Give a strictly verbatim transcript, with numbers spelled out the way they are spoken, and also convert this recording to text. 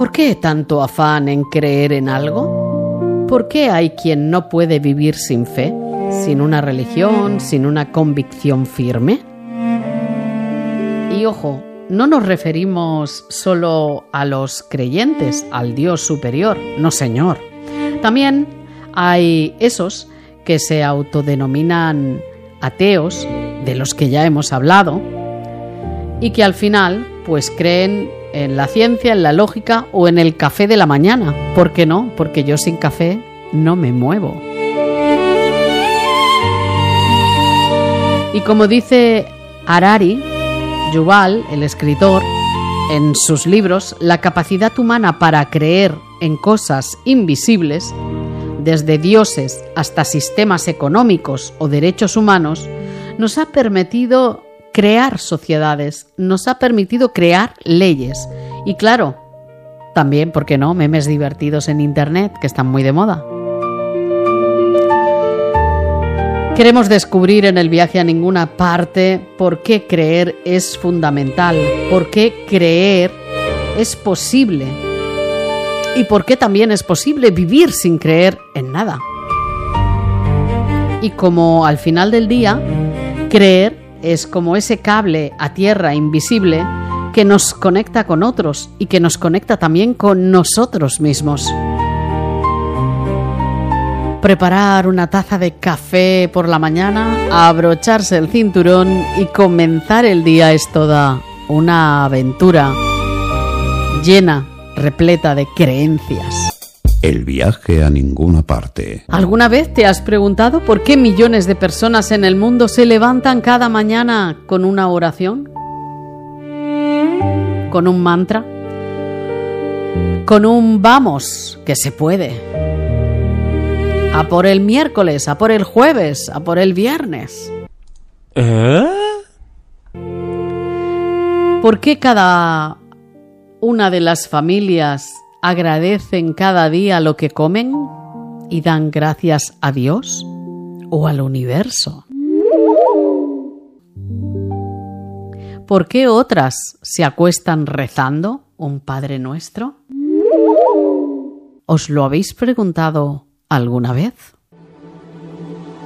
¿Por qué tanto afán en creer en algo? ¿Por qué hay quien no puede vivir sin fe, sin una religión, sin una convicción firme? Y ojo, no nos referimos solo a los creyentes, al Dios superior, no señor. También hay esos que se autodenominan ateos, de los que ya hemos hablado, y que al final pues creen en la ciencia, en la lógica o en el café de la mañana. ¿Por qué no? Porque yo sin café no me muevo. Y como dice Harari, Yuval, el escritor, en sus libros, la capacidad humana para creer en cosas invisibles, desde dioses hasta sistemas económicos o derechos humanos, nos ha permitido crear sociedades, nos ha permitido crear leyes. Y claro, también, ¿por qué no?, memes divertidos en internet, que están muy de moda. Queremos descubrir en el viaje a ninguna parte por qué creer es fundamental, por qué creer es posible y por qué también es posible vivir sin creer en nada. Y como al final del día, creer es como ese cable a tierra invisible que nos conecta con otros y que nos conecta también con nosotros mismos. Preparar una taza de café por la mañana, abrocharse el cinturón y comenzar el día es toda una aventura llena, repleta de creencias. El viaje a ninguna parte. ¿Alguna vez te has preguntado por qué millones de personas en el mundo se levantan cada mañana con una oración? ¿Con un mantra? ¿Con un vamos, que se puede? A por el miércoles, a por el jueves, a por el viernes. ¿Eh? ¿Por qué cada una de las familias agradecen cada día lo que comen y dan gracias a Dios o al universo? ¿Por qué otras se acuestan rezando un Padre Nuestro? ¿Os lo habéis preguntado alguna vez?